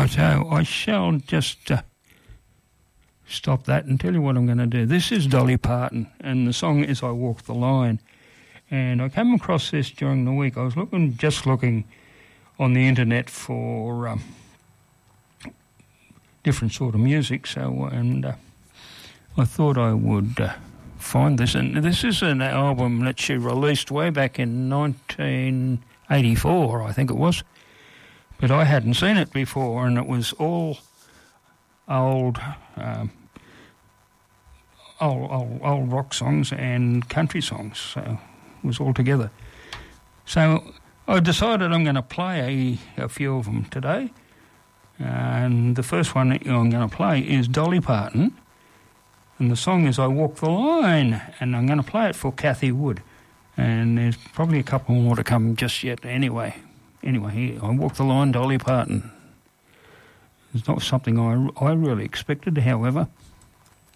Righto, I shall just stop that and tell you what I'm going to do. This is Dolly Parton, and the song is I Walk the Line. And I came across this during the week. I was just looking on the internet for different sort of music, I thought I would find this. And this is an album that she released way back in 1984, I think it was. But I hadn't seen it before, and it was all old rock songs and country songs, so it was all together. So I decided I'm going to play a few of them today, and the first one that I'm going to play is Dolly Parton, and the song is I Walk the Line, and I'm going to play it for Kathy Wood, and there's probably a couple more to come just yet anyway. Anyway, here, I Walk the Line, Dolly Parton. It's not something I really expected, however.